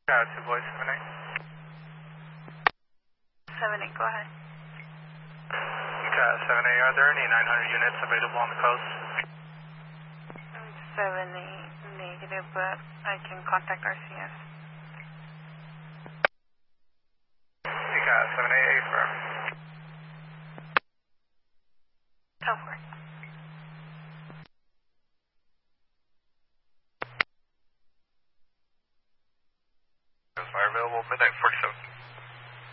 Two boys, 7-8. 7-8, go ahead. 7-8, are there any 900 units available on the coast? 7-8, negative, but I can contact RCS. 7-8, firm. Over. Fire available, midnight